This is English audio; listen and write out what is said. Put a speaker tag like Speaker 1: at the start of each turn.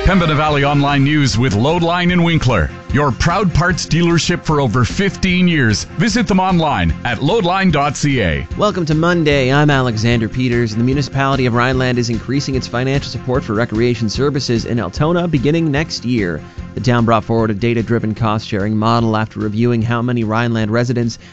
Speaker 1: Pembina Valley Online News with Loadline in Winkler. Your proud parts dealership for over 15 years. Visit them online at loadline.ca.
Speaker 2: Welcome to Monday. I'm Alexander Peters, and the municipality of Rhineland is increasing its financial support for recreation services in Altona beginning next year. The town brought forward a data-driven cost-sharing model after reviewing how many Rhineland residents